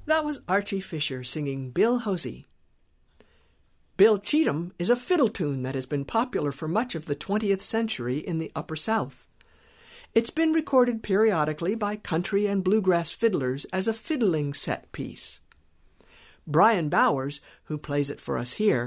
That was Archie Fisher singing Bill Hosey. Bill Cheatham is a fiddle tune that has been popular for much of the 20th century in the Upper South. It's been recorded periodically by country and bluegrass fiddlers as a fiddling set piece. Brian Bowers, who plays it for us here,